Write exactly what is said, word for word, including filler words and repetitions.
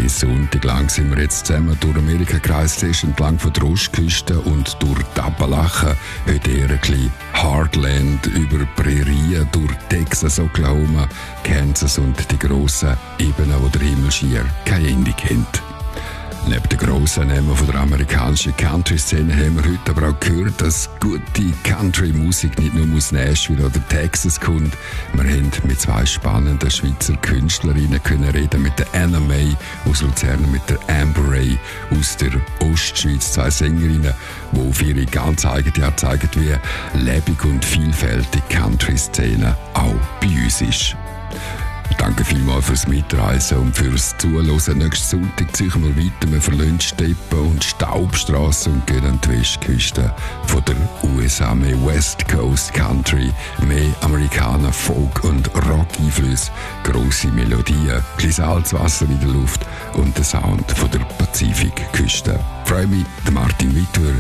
Bis Sonntag lang sind wir jetzt zusammen durch Amerika gereist, erst entlang von der Ostküste und durch die Appalachen, heute eher ein bisschen Heartland, über Prärien, durch Texas, Oklahoma, Kansas und die grossen Ebenen, wo der Himmel schier kein Ende kennt. Neben den grossen Namen von der amerikanischen Country-Szene haben wir heute aber auch gehört, dass gute Country-Musik nicht nur aus Nashville oder Texas kommt. Wir haben mit zwei spannenden Schweizer Künstlerinnen können reden, mit der Anna May aus Luzern und mit der Amber Ray aus der Ostschweiz. Zwei Sängerinnen, die auf ihre ganz eigene Art zeigen, wie lebendig und vielfältig die Country-Szene auch bei uns ist. Danke vielmals fürs Mitreisen und fürs Zuhören. Nächsten Sonntag ziehen wir weiter. Wir verlassen Steppen und Staubstraßen und gehen an die Westküste von der U S A. Mehr West Coast Country, mehr Amerikaner, Folk und Rock-Einflüsse, grosse Melodien, kleines Salzwasser in der Luft und der Sound von der Pazifikküste. Ich freue mich, der Martin Wittwer